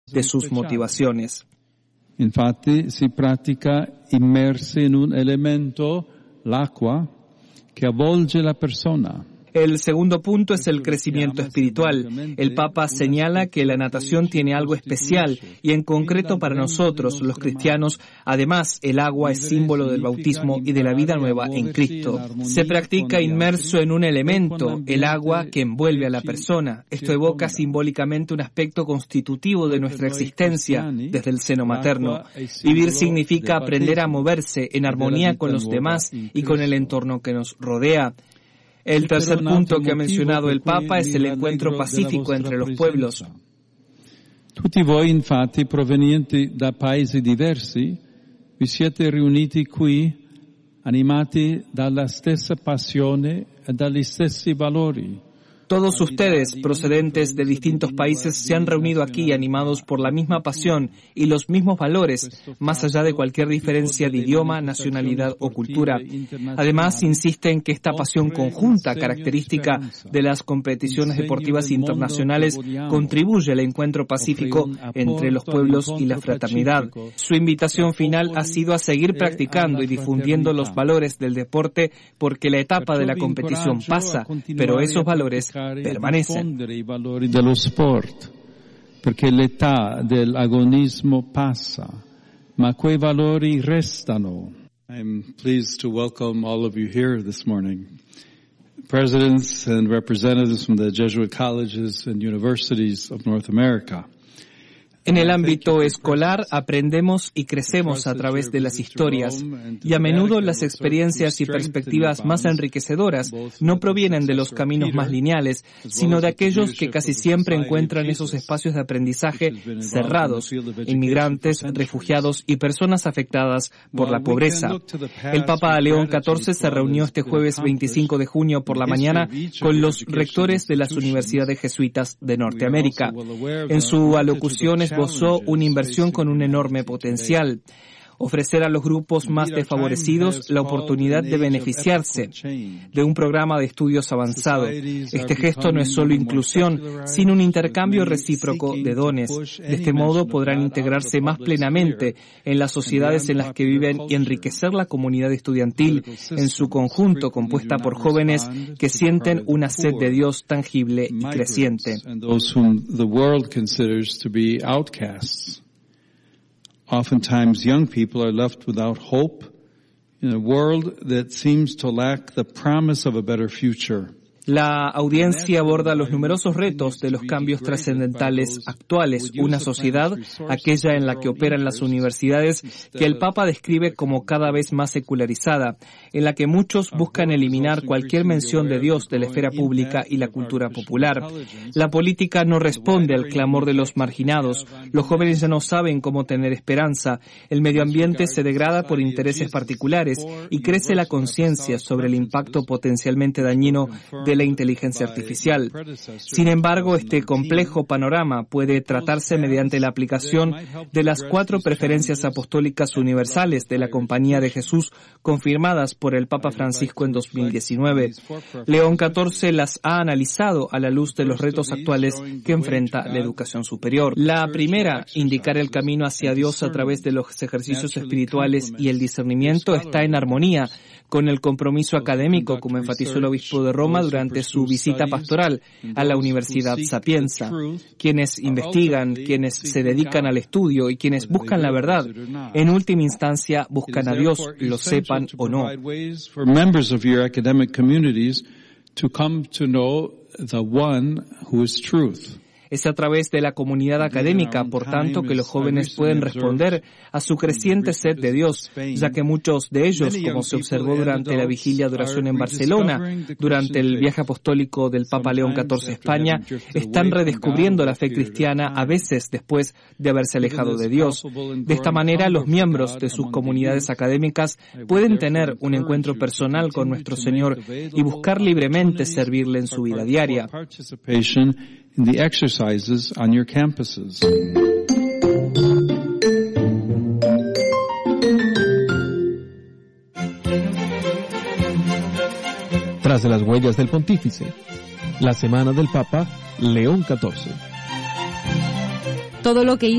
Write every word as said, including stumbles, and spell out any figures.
de sus motivaciones. Infatti si pratica immersi in un elemento, l'acqua, che avvolge la persona. El segundo punto es el crecimiento espiritual. El Papa señala que la natación tiene algo especial y en concreto para nosotros, los cristianos, además el agua es símbolo del bautismo y de la vida nueva en Cristo. Se practica inmerso en un elemento, el agua que envuelve a la persona. Esto evoca simbólicamente un aspecto constitutivo de nuestra existencia desde el seno materno. Vivir significa aprender a moverse en armonía con los demás y con el entorno que nos rodea. El tercer punto que ha mencionado el Papa es el encuentro pacífico entre los pueblos. Tutti voi, infatti, provenienti da paesi diversi, vi siete riuniti qui, animati dalla stessa passione e dagli stessi valori. Todos ustedes, procedentes de distintos países, se han reunido aquí animados por la misma pasión y los mismos valores, más allá de cualquier diferencia de idioma, nacionalidad o cultura. Además, insiste en que esta pasión conjunta, característica de las competiciones deportivas internacionales, contribuye al encuentro pacífico entre los pueblos y la fraternidad. Su invitación final ha sido a seguir practicando y difundiendo los valores del deporte porque la etapa de la competición pasa, pero esos valores permanecen. I valori dello sport, perché l'età dell'agonismo passa, ma quei valori restano. I'm pleased to welcome all of you here this morning. Presidents and representatives from the Jesuit colleges and universities of North America. En el ámbito escolar aprendemos y crecemos a través de las historias y a menudo las experiencias y perspectivas más enriquecedoras no provienen de los caminos más lineales, sino de aquellos que casi siempre encuentran esos espacios de aprendizaje cerrados, inmigrantes, refugiados y personas afectadas por la pobreza. El Papa León catorce se reunió este jueves veinticinco de junio por la mañana con los rectores de las universidades jesuitas de Norteamérica. En su alocución esbozó una inversión con un enorme potencial. Ofrecer a los grupos más desfavorecidos la oportunidad de beneficiarse de un programa de estudios avanzado. Este gesto no es solo inclusión, sino un intercambio recíproco de dones. De este modo podrán integrarse más plenamente en las sociedades en las que viven y enriquecer la comunidad estudiantil en su conjunto, compuesta por jóvenes que sienten una sed de Dios tangible y creciente. Oftentimes young people are left without hope in a world that seems to lack the promise of a better future. La audiencia aborda los numerosos retos de los cambios trascendentales actuales, una sociedad, aquella en la que operan las universidades, que el Papa describe como cada vez más secularizada, en la que muchos buscan eliminar cualquier mención de Dios de la esfera pública y la cultura popular. La política no responde al clamor de los marginados, los jóvenes ya no saben cómo tener esperanza, el medio ambiente se degrada por intereses particulares y crece la conciencia sobre el impacto potencialmente dañino de la inteligencia artificial. Sin embargo, este complejo panorama puede tratarse mediante la aplicación de las cuatro preferencias apostólicas universales de la Compañía de Jesús confirmadas por el Papa Francisco en dos mil diecinueve. León catorce las ha analizado a la luz de los retos actuales que enfrenta la educación superior. La primera, indicar el camino hacia Dios a través de los ejercicios espirituales y el discernimiento, está en armonía con el compromiso académico, como enfatizó el obispo de Roma durante su visita pastoral a la Universidad Sapienza. Quienes investigan, quienes se dedican al estudio y quienes buscan la verdad, en última instancia buscan a Dios, lo sepan o no. Es a través de la comunidad académica, por tanto, que los jóvenes pueden responder a su creciente sed de Dios, ya que muchos de ellos, como se observó durante la vigilia de oración en Barcelona, durante el viaje apostólico del Papa León catorce a España, están redescubriendo la fe cristiana, a veces después de haberse alejado de Dios. De esta manera, los miembros de sus comunidades académicas pueden tener un encuentro personal con nuestro Señor y buscar libremente servirle en su vida diaria. In the exercises on your campuses. Tras de las huellas del Pontífice, la semana del Papa León catorce. Todo lo que